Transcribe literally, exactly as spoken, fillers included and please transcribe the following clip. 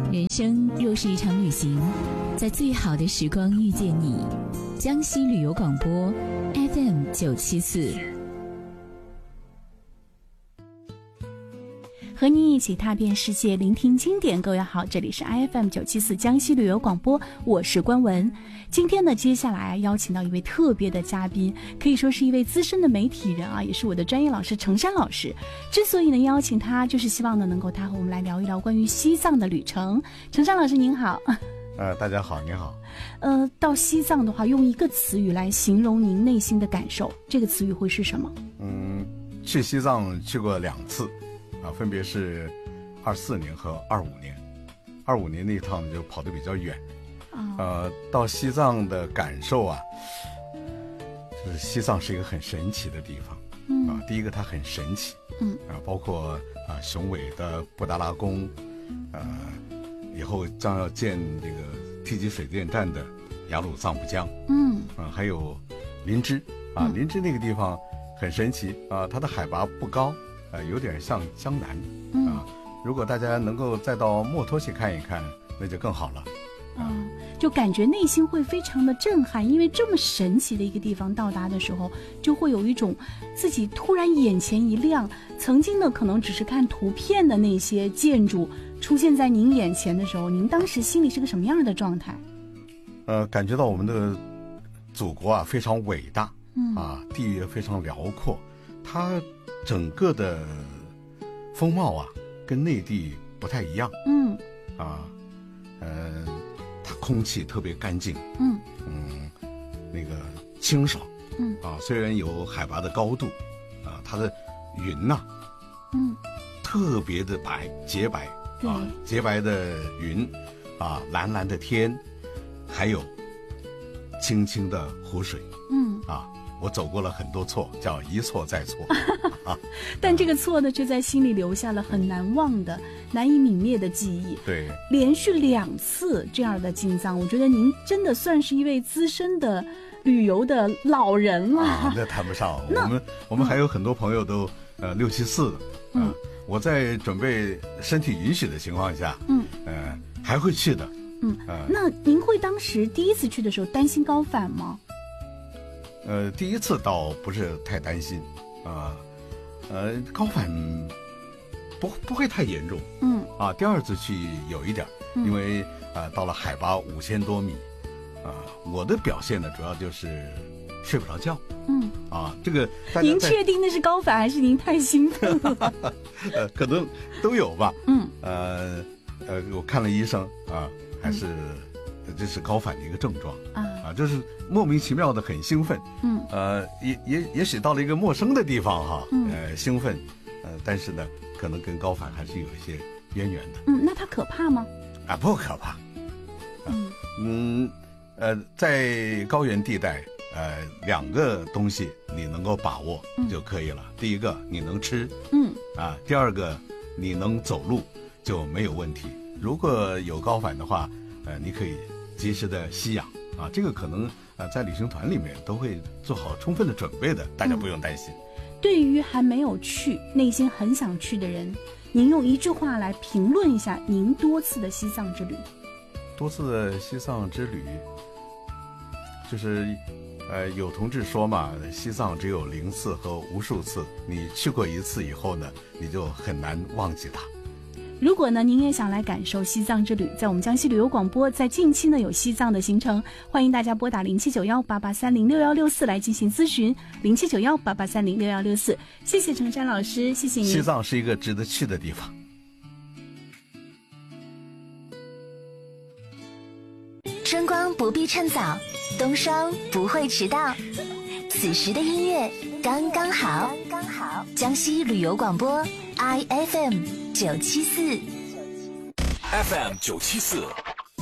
人生若是一场旅行，在最好的时光遇见你。江西旅游广播 F M 九七四， 和你一起踏遍世界，聆听经典。各位好，这里是 I F M 九七四江西旅游广播，我是关文。今天呢，接下来邀请到一位特别的嘉宾，可以说是一位资深的媒体人啊，也是我的专业老师程山老师。之所以能邀请他，就是希望呢能够他和我们来聊一聊关于西藏的旅程。程山老师您好。 呃，大家好，您好。 呃，到西藏的话，用一个词语来形容您内心的感受，这个词语会是什么？嗯， 去西藏去过两次，啊，分别是二四年和二五年。二五年那一趟就跑得比较远。呃，到西藏的感受啊，就是西藏是一个很神奇的地方。嗯啊，第一个它很神奇。嗯啊，包括啊雄伟的布达拉宫，呃，以后将要建这个梯级水电站的雅鲁藏布江。嗯啊，还有林芝啊，嗯、林芝那个地方很神奇啊，它的海拔不高，呃，有点像江南。嗯啊，如果大家能够再到墨脱去看一看，那就更好了。 嗯，就感觉内心会非常的震撼，因为这么神奇的一个地方到达的时候，就会有一种自己突然眼前一亮，曾经呢可能只是看图片的那些建筑出现在您眼前的时候，您当时心里是个什么样的状态？ 呃，感觉到我们的祖国啊非常伟大，嗯啊，地域非常辽阔，它整个的风貌啊跟内地不太一样，嗯啊，呃。空气特别干净，嗯嗯，那个清爽，嗯啊，虽然有海拔的高度，啊，它的云呐、啊，嗯，特别的白，洁白，啊，洁白的云，啊，蓝蓝的天，还有清清的湖水，嗯啊，我走过了很多错，叫一错再错，啊， 但这个错呢，却在心里留下了很难忘的、难以泯灭的记忆。 对， 连续两次这样的进藏，我觉得您真的算是一位资深的旅游的老人了。 啊，那谈不上，我们我们还有很多朋友都、嗯、呃六七四的，嗯、呃，我在准备身体允许的情况下，嗯，呃，还会去的。 嗯，呃、那您会当时第一次去的时候担心高反吗？ 呃，第一次倒不是太担心，啊、呃，呃，高反不不会太严重，嗯，啊，第二次去有一点，因为啊、呃、到了海拔五千多米，啊、呃，我的表现呢主要就是睡不着觉，嗯，啊，这个您确定那是高反还是您太兴奋了？ 呃，可能都有吧，嗯，呃呃，我看了医生啊，还是。嗯这是高反的一个症状啊，啊，就是莫名其妙的很兴奋，嗯，呃，也也也许到了一个陌生的地方哈，嗯、呃，兴奋，呃，但是呢，可能跟高反还是有一些渊源的。 嗯，那它可怕吗？ 啊，不可怕。啊、嗯嗯，呃，在高原地带，呃，两个东西你能够把握就可以了。嗯、第一个你能吃，嗯，啊，第二个你能走路就没有问题。如果有高反的话，呃，你可以及时的吸氧啊，这个可能呃在旅行团里面都会做好充分的准备的，大家不用担心。 嗯、对于还没有去、内心很想去的人，您用一句话来评论一下您多次的西藏之旅。 多次的西藏之旅，就是呃有同志说嘛，西藏只有零次和无数次，你去过一次以后呢，你就很难忘记它。 如果呢您也想来感受西藏之旅，在我们江西旅游广播在近期呢有西藏的行程，欢迎大家拨打零七九幺八八三零六幺六四来进行咨询，零七九幺八八三零六幺六四。谢谢程山老师，谢谢您。 西藏是一个值得去的地方。 春光不必趁早，冬霜不会迟到，此时的音乐刚刚好。刚刚好，江西旅游广播 I F M 九七四 ，F M 九七四